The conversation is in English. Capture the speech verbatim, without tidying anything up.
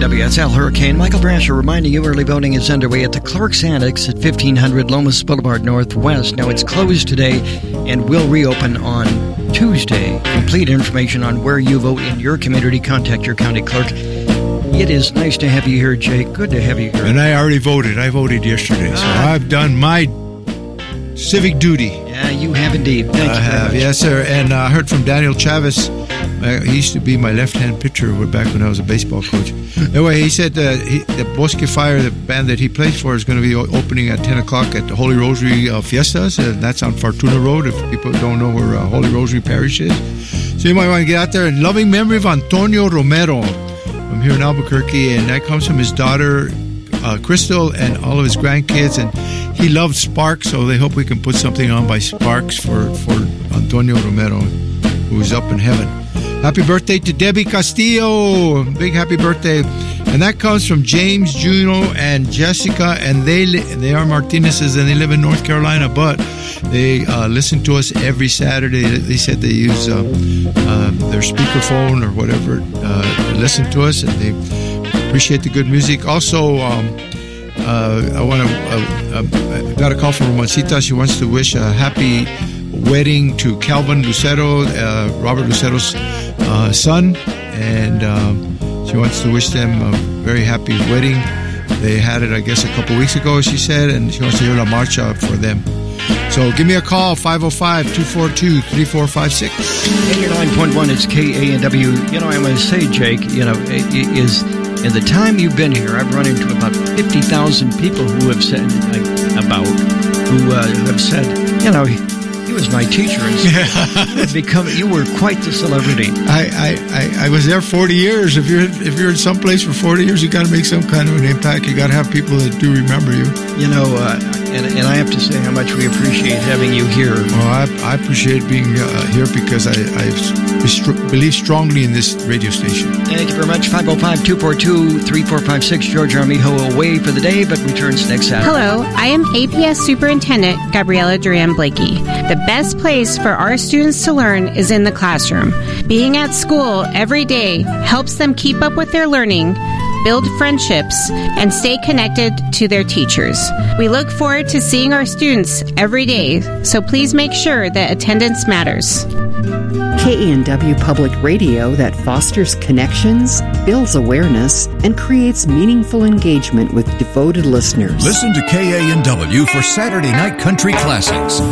W S L Hurricane. Michael Brasher reminding you early voting is underway at the Clerk's Annex at fifteen hundred Lomas Boulevard Northwest. Now, it's closed today and will reopen on Tuesday. Complete information on where you vote in your community, contact your county clerk. It is nice to have you here, Jake. Good to have you here. And I already voted. I voted yesterday, so uh, I've done my civic duty. Yeah, you have indeed. Thank I you have, very much. yes, sir. And I uh, heard from Daniel Chavez. Uh, he used to be my left-hand pitcher back when I was a baseball coach. Anyway, he said uh, he, the Bosque Fire, the band that he plays for, is going to be opening at ten o'clock at the Holy Rosary uh, Fiestas. And that's on Fortuna Road, if people don't know where uh, Holy Rosary Parish is. So you might want to get out there. In loving memory of Antonio Romero from here in Albuquerque. And that comes from his daughter, uh, Crystal, and all of his grandkids. And he loved Sparks, so they hope we can put something on by Sparks for, for Antonio Romero, who is up in heaven. Happy birthday to Debbie Castillo. Big happy birthday. And that comes from James, Juno, and Jessica. And they they are Martinez's, and they live in North Carolina, but they uh, listen to us every Saturday. They said they use uh, uh, their speakerphone or whatever uh, to listen to us, and they appreciate the good music. Also, um, uh, I want to. Uh, uh, I got a call from Romancita. She wants to wish a happy wedding to Calvin Lucero, uh, Robert Lucero's uh, son, and um, she wants to wish them a very happy wedding. They had it, I guess, a couple weeks ago, she said, and she wants to hear La Marcha for them. So give me a call, five oh five, two four two, three four five six. eighty-nine point one, it's K A N W. You know, I want to say, Jake, you know, it, it is in the time you've been here, I've run into about fifty thousand people who have said, like, about, who uh, have said, you know, he was my teacher, and so you, had become, you were quite the celebrity. I, I, I, I was there forty years. If you're if you're in some place for forty years, you got to make some kind of an impact. You got to have people that do remember you. You know, uh, and, and I have to say how much we appreciate having you here. Well, I, I appreciate being uh, here because I, I believe strongly in this radio station. Thank you very much. five oh five, two four two, three four five six. George Armijo away for the day, but returns next Saturday. Hello, I am A P S Superintendent Gabriela Duran Blakey. The best place for our students to learn is in the classroom. Being at school every day helps them keep up with their learning, build friendships, and stay connected to their teachers. We look forward to seeing our students every day, so please make sure that attendance matters. K A N W Public Radio that fosters connections, builds awareness, and creates meaningful engagement with devoted listeners. Listen to K A N W for Saturday Night Country Classics